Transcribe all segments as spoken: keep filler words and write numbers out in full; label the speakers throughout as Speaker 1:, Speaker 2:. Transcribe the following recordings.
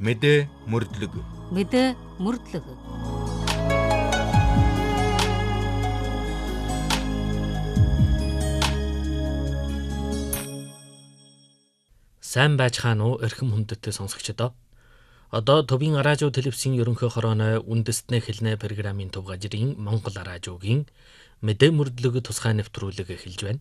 Speaker 1: Мэдээ мөрдлөг.
Speaker 2: Мэдээ мөрдлөг.
Speaker 3: Сайн байцгаана уу эрхэм хүндэттэй сонсогчдоо. Одоо Төвийн радио телевизийн ерөнхий хорооны үндэстнээ хэлнэ программын төв гажрын Монгол радиогийн мэдээ мөрдлөг тусгай нэвтрүүлэг эхэлж байна.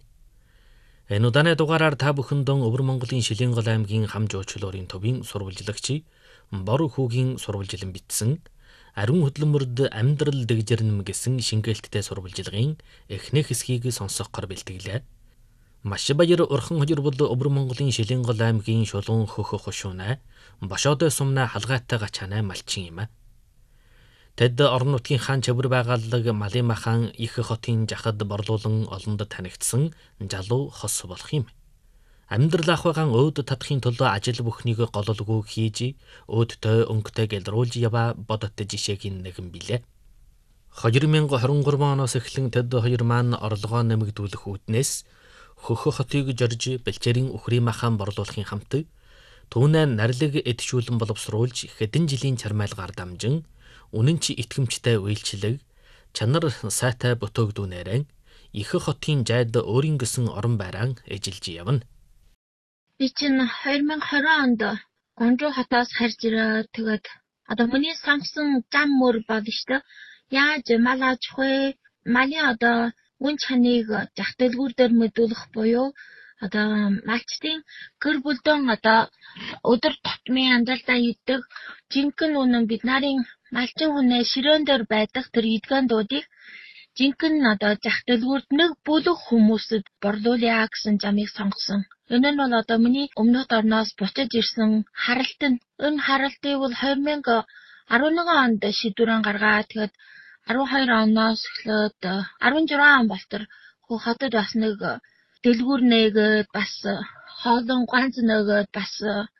Speaker 3: Энэ удааны дугаараар та бүхэндээ Өвөр Монголын Шилэнгол аймгийн хам жуулчлалын төвийн сурвалжлагч Бор хүүгийн сурвалжлан бичсэн Ариун хөдөлмөрд амьдрал дэгжирнэ гэсэн шингээлттэй сурвалжлагын эхнэх хэсгийг сонсохоор бэлтгэлээ. Маш баяр урхан хожир бол Өвөр Монголын Шилэнгол аймгийн Шулуун хөх хошуунай бошоодой сумнаа халгаатай гачаанай малчин юм. Тэд орон нутгийн хаан чавар байгaalлаг Малын махан их хотын жахад борлуулан олонд танигдсан жалуу хос болох юм. Амьдрал ахыгаан өөд татахын төлөө ажил бүхнийг гололгүй хийж өөдтэй өнгөтэй гэлрүүлж яваа бодот жишээгийн нэгэн билээ. две тысячи двадцать три оноос эхлэн тэд хоёр маань орлогоо нэмэгдүүлэх үүднээс хөх хотыг жорж бэлчээрийн үхрийн махан борлуулахын хамт түүнээ нарилэг эдшүүлэн боловсруулж хэдэн жилийн чармайлгаар дамжин үнэн чи итгэмжтэй үйлчлэг чанар сайтай бүтээгдүүнээрэн их хотын жайд өөрийн гэсэн орон байран эжилж явна.
Speaker 4: Би чинь две тысячи двадцать онд Гонжуу хотоос харж ирээ. Тэгээд одоо миний сонгосон зам мөр болно шүү дээ. Яаж мал аж ахуй, малын одоо үн чаныг зах дэлгүүр дээр мэдүүлэх буюу одоо малчдын гэр бүлдэн одоо өдөр тутмын амьдралдаа идэх жинхэнэ үнэн бид нарын малчин хүнээ ширээн дээр байдаг тэр эдгэндүүдийг жинхэнэ одоо зах дэлгүүрд нэг бүлэг хүмүүсэд борлуулъя гэсэн замыг сонгосон. Энэ нь бол одоо миний өмнөд орноос буцаж ирсэн харалт нь. Энэ харалтыг бол две тысячи eleven онд шийдвэрэн гаргаад тэгээд twelve оноос эхлээд sixteen он болтор хотод бас нэг дэлгүүр нээгээд бас хоолон ганц нээгээд бас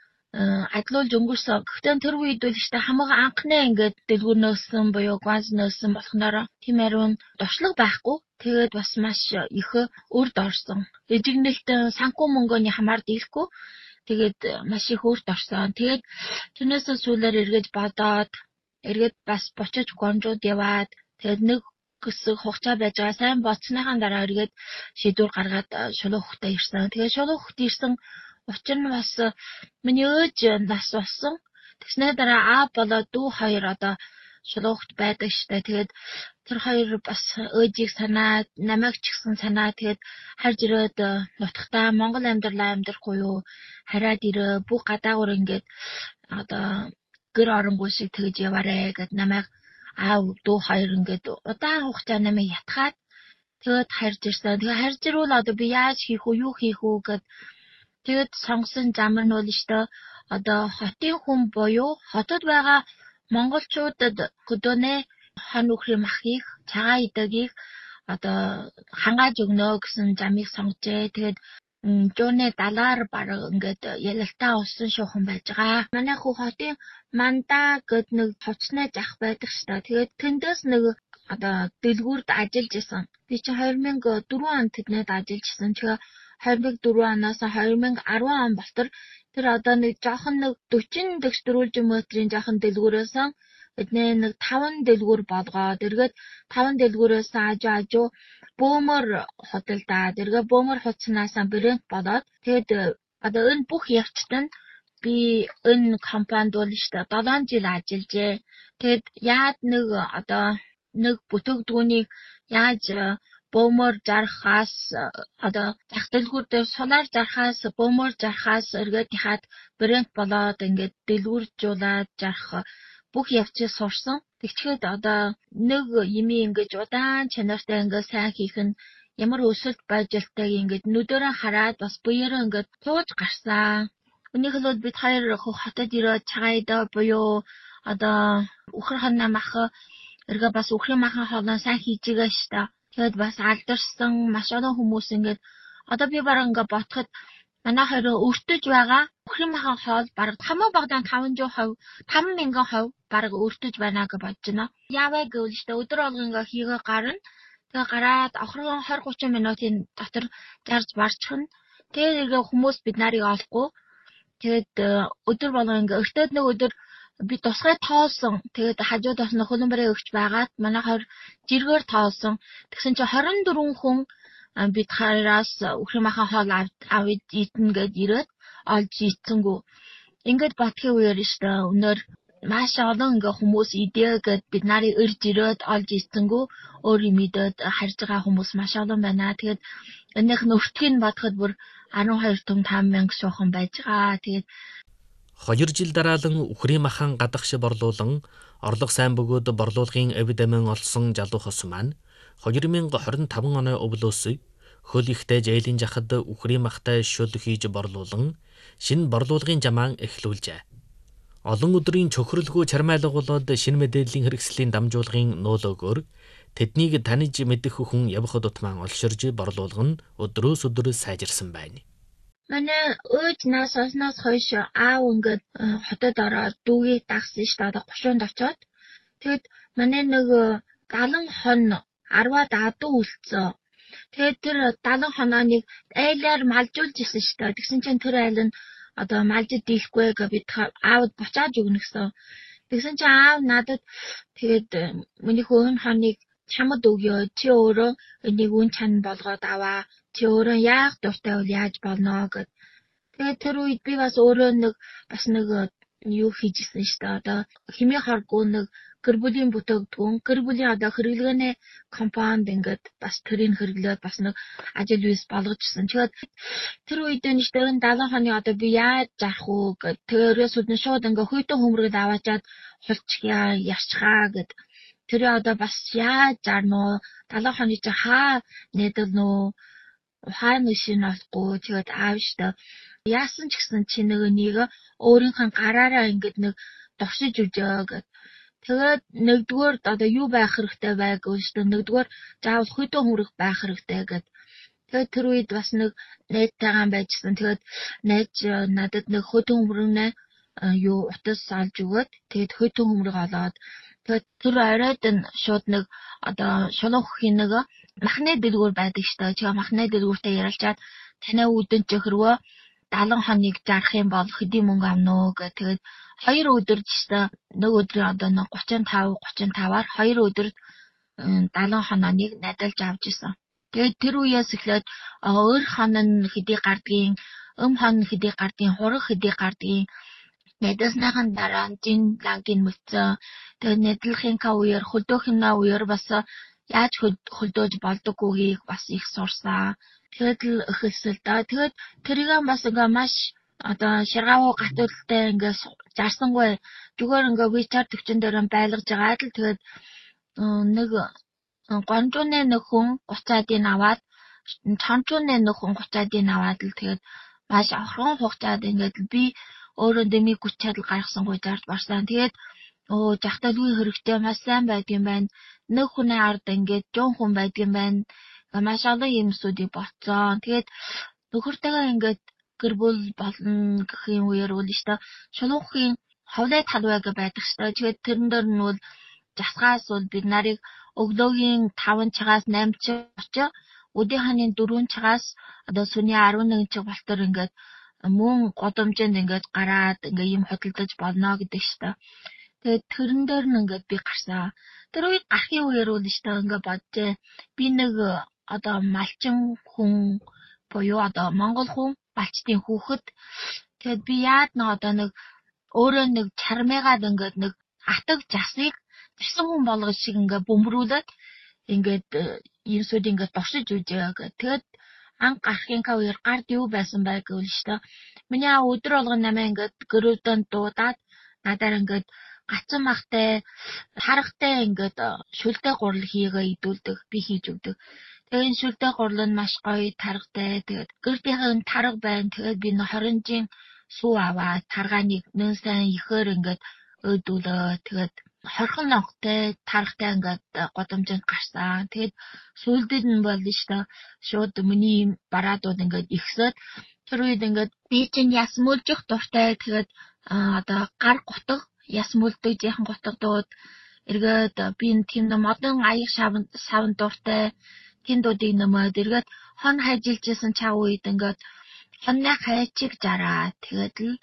Speaker 4: адлуулж өнгөрсөн. Гэхдээ тэр үед үл ихтэй хамаг анхны ингээд дэлгүүр нөөсөн буюу ганц нөөсөн болохоор тийм ариун дуршлаг байхгүй. Тэгээд бас маш их өрд орсон. Эжигнэлт санхүү мөнгөний хамаар дийлэхгүй. Тэгээд маш их өрд орсон. Тэгээд тэрнээсээ сүүлээр эргэж бодоод эргээд бас бочиж Гонжууд яваад тэгээд нэг хэсэг хугацаа байж байгаа сайн боцсныхаа дараа эргээд шийдвэр гаргаад Шулуун хөхтэй ирсэн. Тэгээд Шулуун хөхт ирсэн учир нь бас миний ээж нас болсон. Тэснээ дараа аа болоод дүү хоёр одоо Шулуун хөхт байдаг штэ. Тэгээд тэр хоёр бас ээжийг санаад намайг ч гэсэн санаа тэгээд харж ирээд нутагтаа Монгол амьдралаа амьдрахгүй юу хараад ирээ бүх гадаагуур ингээд одоо гэр оронгүй шиг тэгж яваарэ гэд намайг аа дүү хоёр ингээд удаан хугацаа намайг ятгаад тэгээд харж ирсэн. Тэгээд харж ирвэл одоо би яаж хийх үү юу хийх үү гэд тэгээд сонгосон зам нь бол штэ одоо хотын хүн буюу хотод байгаа монголчуудад хөдөөнэ хон үхрийн махыг цагаан идэгийг одоо хангааж өгнө гэсэн замыг сонгожээ. Тэгээд жууны далаар баг ингээд ялалтаа усан шуухан байж байгаа. Манай хүү хотын мандаа гэд нэг хувцсны зах байдаг штэ. Тэгээд тэндээс нэг одоо дэлгүүрд ажиллаж исэн. Би чи две тысячи four онд тэднээд ажиллаж исэн. Тэгээ две тысячи four оноос две тысячи ten он болтор тэр одоо нэг жоохон нэг forty дэгштрүүлж метрийн жоохон дэлгүүрээс эднээ нэг five дэлгүүр болгоод эргээд five дэлгүүрээс аж ажуу бөөмөр хөдөлдаад эргээ бөөмөр хуцснаас брэнд болоод тэгээд одоо энэ бүх явцад нь би энэ компанид бол штэ seven жил ажиллажээ. Тэгээд яад нэг одоо нэг бүтээгдэхүүнийг яаж бөөмөр зархаас одоо зах дэлгүүр дээр сунаар зархаас бөөмөр зархаас эргээд хаад брэнд болоод ингээд дэлгүүржуулаад зарах бүх явцыг сурсан. Тэгчгээд одоо нэг юмий ингэж удаан чанартай ингээд сайн хийх нь ямар өсөлт баяжилтайг ингээд нүдэрээ хараад бас буюураа ингээд тууж гарсан. Өнөөхөл бол бид хоёр хотод ирээд цагаан идэ буюу одоо үхэр хоноо мах эргээ бас үхрийн махан хоолоо сайн хийж байгаа штэ. Тэгээд бас алдарсан маш олон хүмүүс ингээд одоо би бараг ингээд ботход манай хоёр өртөж байгаа үхрийн махан хоол бараг хамаа багдаан five hundred percent five thousand percent бараг өртөж байна гэж бодож байна. Яавэ гэвэл штэ өдөр болгон ингээд хийгээ гарна. Тэгээ гараад охрон twenty thirty минутын дотор зарж барчихна. Тэгээд эргээ хүмүүс бид нарыг олохгүй. Тэгээд өдөр болгон ингээд өртөөд нэг өдөр би тусгай тоолсон. Тэгээд хажууд бас нөх хөлбөрөө өгч байгаад манай хойр жиргээр тоолсон. Тэгсэн чинь хорин дөрвөн хүн бид хараас үхрийн махан хоол авъя идэнэ гэд ирээд олж ийцэнгүү. Ингээд батхийн үеэр штэ өнөр маш олон ингээ хүмүүс идээгээд бид нарыг ирж ирээд олж ийцэнгүү өөрийн мэдээд харж байгаа хүмүүс маш олон байна. Тэгээд энийх нь өртгийг бодоход бүр арван хоёр том таван мянга шуухан байж байгаа. Тэгээд
Speaker 3: хоёр жил дараалан үхрийн махан гадагш борлуулан орлого сайн бөгөөд борлуулгын эвд эмэн олсон жалуухас маань хоёр мянга хорин таван оны өвлөөс хөл ихтэй жээлийн жахад үхрийн махтай шүл хийж борлуулан шинэ борлуулгын жамаан эхлүүлжээ. Олон өдрийн чөхрөлгүй чармайлга болоод шинэ мэдээллийн хэрэгслийн дамжуулгын нуулөөгөөр тэднийг таниж мэдэх хүн явхад утман олширж борлуулган өдрөөс өдөр сайжирсан байна.
Speaker 4: Манай өөж нас осноос хойш аав ингээд хотод ороод дүүгээ дагсан шүү дээ. Одоо гушуунд очоод тэгэд манай нэг галан хон арваад адуу үлдсэн. Тэгээд тэр галан хоноо нэг айлаар малжуулж исэн шүү дээ. Тэгсэн чинь тэр айл нь одоо малжид дийлэхгүй гэж бид аавд буцааж өгнө гэсэн. Тэгсэн чинь аав надад тэгээд миний хөөн хоныг чамд өгөө. Чи өөрөө энийг үн чан болгоод аваа. Чи өөрөө яах дуртай бол яаж болно гэд. Тэгээд тэр үед би бас өөрөө нэг бас нэг юу хийжсэн шүү дээ. Одоо химээ харгүй нэг гэр бүлийн бүтээгдэхүүн, гэр бүлийн одоо хэрэглгээний компанид ингээд бас тэрийг хэрэглээд бас нэг ажил үйс болгожсэн. Тэгээд тэр үед нь шүү дээ даалгавар ханы одоо би яаж зарах уу гэд. Тэрээс үдэн шууд ингээ хөйтөн хөмрөд аваачаад хулчихъя, ярьчихаа гэд. Тэр одоо бас яаж зарна уу? Даалгавар ханы чи хаа нэдэлнэ үү? Ухаан машин олохгүй тэгээд аав штэ яасан ч гэсэн чи нэг нэг өөрийнхөө гараараа ингээд нэг довшиж үжээ гэд. Тэгээд нэгдүгээр одоо юу байх хэрэгтэй байг вэ штэ нэгдүгээр заавал хөдөө хүрэх байх хэрэгтэй гэд. Тэгээд тэр үед бас нэг найзтайгаан байжсэн. Тэгээд найз надад нэг хөдөө хүрнэ юу утас олж өгөөд тэгээд хөдөө хүрэг олоод тэгээд тэр оройд нь шууд нэг одоо шулуун хөхийн нэг махны дэлгүүр байдаг штэ. Тэгээ махны дэлгүүртээ ярилцаад танай үдэн чөхрөө даалгавар хоныг зарах юм бол хэдийн мөнгө авна уу гэх. Тэгээд хоёр өдөр штэ нэг өдрийн одоо нэг гучин тав гучин таваар хоёр өдөр даалгавар хоныг надалж авч исэн. Тэгээд тэр үеэс эхлээд өөр хон нь хэдий гардгийн, өм хон хэдий гардгийн, хураг хэдий гардгийн нэдэснийхэн дараа жин лагийн мөцөө тэгээд нэдлэхийн ка үеэр хөлдөөхнө үеэр бас яаж хөлдөөж болдоггүйгийг бас их сурсан. Тэгээд л эхэлсэл да. Тэгээд тэрийг бас ингээ маш одоо ширгаавуу гатуултай ингээ зарсангүй зүгээр ингээ вичар төвчөн дээр байлгаж байгаа л тэгээд нэг гонжууны нэг хүн гуцаадыг аваад чанчууны нэг хүн гуцаадыг аваад л тэгээд маш орхон хугацаанд ингээд би өөрөө дэмий хүч чадал гаргасангүй зарж барсан. Тэгээд оо жахталгүй хэрэгтэй маш сайн байдгийн байна. Нэг хүний ард ингээд жон хүн байдгийн байна. Маш олон юмсуудыг болцсон. Тэгээд нөхөртэйгээ ингээд гэр бүл болно гэх юм үеэр үл штэ шулуухын ховлой талбай гэж байдаг штэ. Тэгээд тэрэн дээр нь бол засгаас бол бид нарыг өглөөгийн таван цагаас найман цаг очоо өдийн ханы дөрвөн цагаас одоо сүний арван нэгэн цаг болтор ингээд мөн годомжинд ингээд гараад ингээд юм хөдөлдөж болно гэдэг штэ. Тэгээд тэрэн дээр нь ингээд би гарсан. Тэр үед гарахын үеэр үл штэ ингээд боджээ. Би нэг одоо малчин хүн буюу одоо монгол хүн балчтын хүүхэд. Тэгээд би яад нэг одоо нэг өөрөө нэг чармайгаад ингээд нэг атаг жасыг зэсэн хүн болгож шиг ингээд бөмбөрүүлээд ингээд юмсууд ингээд доршиж үжээ гэх. Тэгээд анх гарахын ка үеэр гард юу байсан бай гэвэл штэ. Миний аа өдөр болгон намаа ингээд гэрүүдэн дуудаад надаар ингээд гацсан махтай тарахтай ингээд шүлтэй гурал хийгээ идүүлдэг би хийж өгдөг. Тэгээд энэ шүлтэй гурал нь маш гоё тарахтай. Тэгээд гэртийн тарга байна. Тэгээд би хоринжийн сүү аваа таргааныг нэн сайн ихээр ингээд өдөлөө. Тэгээд хорхон ногтой тарахтай ингээд годомжинд гарсан. Тэгээд сүүлдэд нь бол штэ шууд миний бараадууд ингээд ихсээд тэр үед ингээд би чинь яс мөлжих дуртай. Тэгээд одоо гар гутг яс мөлдөж яхан гутгдууд эргээд би тийм модон аяг савн савн дуртай тэндүүдийг нэмээд эргээд хон хайжилжсэн чав үед ингээд хонны хайчиг жараа. Тэгээд л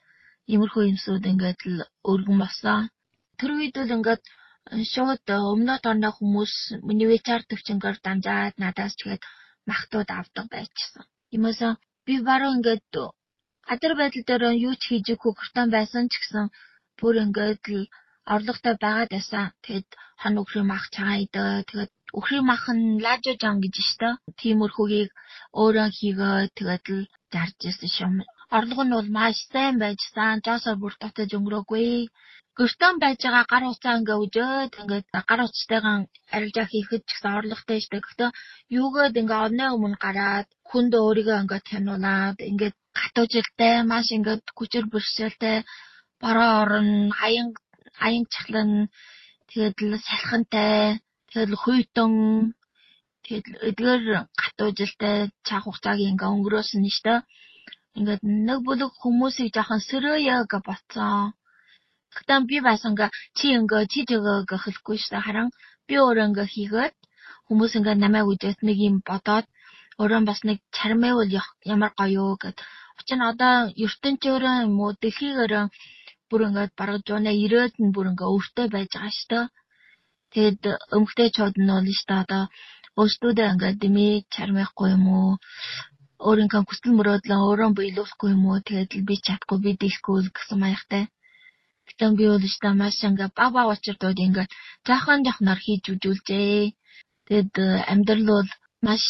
Speaker 4: иймэрхүү юмсууд ингээд л өргөн болсон. Тэр үед л ингээд шууд өмнөд орны хүмүүс миний вэчар төвчнгээр дамжаад надаас тэгээд махтууд авдаг байчихсан. Тиймээс би баруун ингээд газар байдал дээр юу ч хийж өгөхгүй гуртан байсан ч гэсэн бүр ингээд л орлоготой байгаад байсан. Тэгэд хон өхрийн мах чагаа идэ. Тэгээд өхрийн мах нь лажо жан гэж штэ. Тиймэрхүүгийг өөрөө хийгээ тэгээд л зарж ирсэн шум. Орлого нь бол маш сайн байжсан. Жосоор бүр татаж өнгөрөөгүй. Гуртан байж байгаа гар утсаа ингээ үжөөд ингээд гар утстайгаа арилжаа хийхэд ч гэсэн орлоготой штэ. Гэхдээ юугээд ингээ одны өмнө гараад хүнд өөрийгөө ингээ тануулаад ингээд гатуужилтай маш ингээд хүчээр бэрхшээлтэй бороо орон аян аян чахлан тэгээд л салхинтай тэгээд л хуйтан тэгээд л эдгээр гатуужилтай цаг хугацааг ингээ өнгөрөөсөн нь штэ. Ингээд нэг бүлэг хүмүүсийг жоохон сөрөөё гэж бодсон. Гэхдээ би бас ингээ чи ингээ чи жигээ гэж хэлэхгүй штэ. Харин би өөрөө ингээ хийгээд хүмүүс ингээ намайг үжээд нэг юм бодоод өөрөө бас нэг чармайвал ямар гоё гэд. Учир нь одоо ертөнцөөрөө юм уу дэлхийгээрээ бүр ингээд бараг жуунаа ирээд нь бүр ингээ өвтэй байж байгаа штэ. Тэгэд өмгтэйчүүд нь бол штэ одоо өөртөө ингээ дэмий чармайхгүй юм уу? Өөрийнхөө хүсэл мөрөөдлөө өөрөө биелүүлэхгүй юм уу? Тэгээд л би чадахгүй би дийлэхгүй гэсэн маягтай. Гэтэн би бол штэ маш ингээ баг баг учирдууд ингээ жаахан жахнаар хийж үжүүлжээ. Тэгэд амьдрал бол маш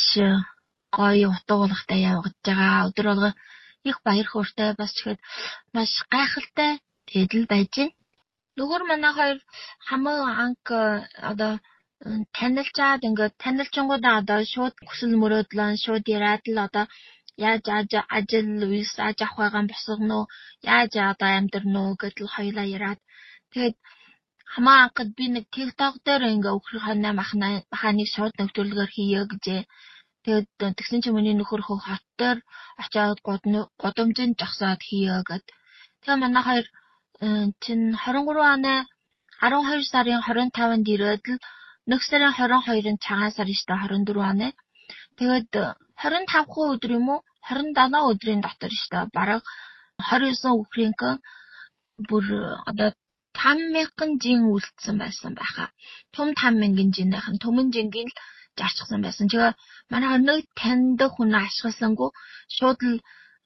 Speaker 4: гоё утга болготой явагдаж байгаа. Өдөр болго их баяр хөөртэй бас тэгэхэд маш гайхалтай тэгэд л байж байна. Нөгөө манай хоёр хамаг анх одоо танилцаад ингээд танилцсангуудаа одоо шууд хүсэл мөрөөдлөө шууд яриад л одоо яаж яаж ажил үйлс аж авах байгаа юм босгоно уу яаж одоо амьдрна уу гэдэл хоёлаа яриад тэгээд хамаа анхад би нэг TikTok дээр ингээ өхөр ханаа махна маханыг шууд нэвтрүүлгээр хийе гэжээ. Тэгээд тэгсэн чинь миний нөхөр хөө хот дээр очиад годомжинд жагсаад хийе гэд. Тэгээ манай хоёр чин двадцать три оны арван хоёр сарын двадцать таванд ирээд л нэг сарын двадцать хоёрын цагаан сар штэ двадцать четыре оны. Тэгээд двадцать пять өдөр юм уу двадцать seven өдрийн дотор штэ бараг двадцать nine өхрийнх бүр одоо five thousand жин үлдсэн байсан байхаа. Том five thousand жинийнх нь төмөн жингийн л зарчсан байсан. Тэгээ манай нэг танд хүн ашигласангүй шууд л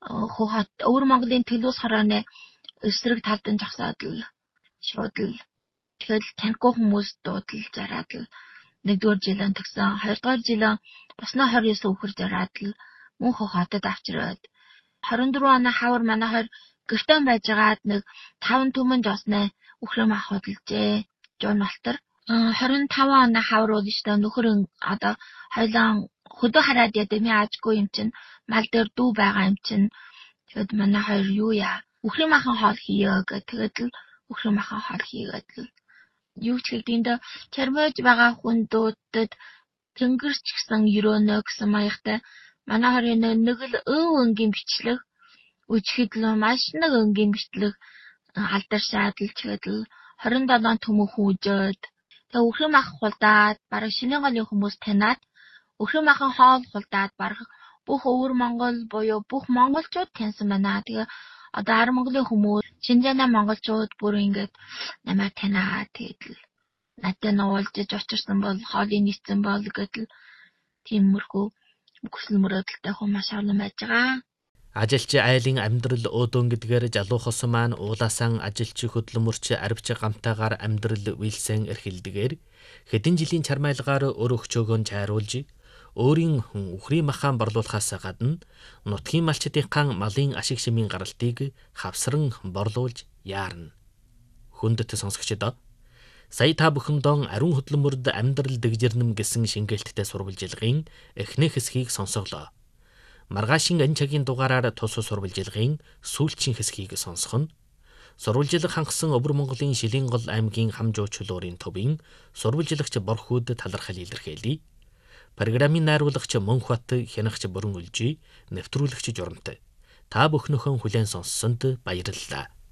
Speaker 4: хот өвөр Монголын төлөөс хорооны эсрэг талдан жагсаад л шууд л тэгэл таньгүй хүмүүс дуудал зараад л нэгдүгээр жилэн тагсан хоёрдугаар жилэн басна29 өхөр зараад л мөн хотод авчираад двадцать four оны хавар манай хоёр гэртэн байжгаад нэг таван төмөн жосны өхрөө мах хөдөлжээ. Журналтар двадцать five оны хавар бол штэ нөхөр одоо хоёлаа хөдөө хараад яа дэмий аажгүй юм чинь мал дээр дүү байгаа юм чинь тэгэд манай хоёр юу яа өхрийн махан хоол хийе гэх тэгэд л өхрийн махан хоол хийгээд л юу ч хэлбэндээ чармэж байгаа хүндүүдэд тэнгэрч гисэн өрөөнө гэсэн маягтай манай хоёрын нэг л өв өнгийн бичлэг үчихэд л маш нэг өнгийн бичлэг алдаршаад л тэгээд л двадцать seven төмөн хүүжөөд тэгээ өхрийн мах хулдаад бараг шинэ голын хүмүүс танаад өхрийн махан хоол хулдаад бараг бүх өвөр Монгол буюу бүх монголчууд таньсан байна. Тэгээ одоо ар Монголын хүмүүс Шинжаана монголчууд бүр ингээд намайг танаа тэгэл надад нуулжиж очирсан бол хоолыг нийцсэн бол гэдэл тиймэрхүү хүсэл мөрөөдөлтэй хүн маш олон байж байгаа.
Speaker 3: Ажилч айлын амьдрал өөдөн гэдгээр жалуухас маань уулаасан ажилч хөдөлмөрч арвч гамтаагаар амьдрал үйлсэн эрхэлдэгээр хэдэн жилийн чармайлгаар өр өгчөөгөө чайруулж өөрийн хүн өхрийн махаан борлуулахаас гадна нутгийн малчдынхаа малын ашиг шимийн гаралтыг хавсран борлуулж яарна. Хүндэт сонсогчдоо сая та бүхэндээ ариун хөдөлмөрд амьдрал дэгжирнэм гэсэн шингээлттэй сурвалжилгын эхний хэсгийг сонсголоо. Маргаашийн анчагийн дугаараар тус сурвалжилгын сүүлчийн хэсгийг сонсох нь сурвалжилга хангасан Өвөр Монголын Шилэнгол аймгийн Хамжуучлуурын төвийн сурвалжилагч Борхүүд талархал илэрхийлье. Программын найруулагч Мөнхбат Хянагч Бүрэн Үлжи, нэвтрүүлэгч Журамтай. Та бүхнийхөө хүлээн сонссонд баярлалаа.